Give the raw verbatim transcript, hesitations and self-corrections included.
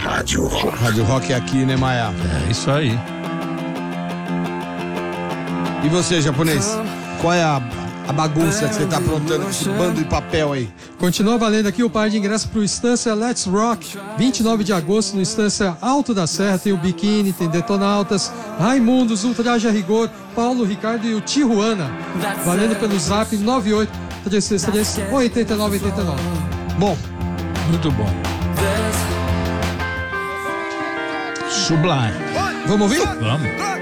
Rádio Rock. Rádio Rock é aqui, né, Maia? É isso aí. E você, japonês? Qual é a, a bagunça que você tá aprontando com esse bando de papel aí? Continua valendo aqui o par de ingressos pro Estância Let's Rock, vinte e nove de agosto no Estância Alto da Serra. Tem o Biquíni, tem Detonautas, Raimundos, Ultraje a Rigor, Paulo Ricardo e o Tijuana. Valendo pelo zap nove oito três três três oito nove oito nove. Bom, muito bom. Sublime. Vamos ouvir? Vamos.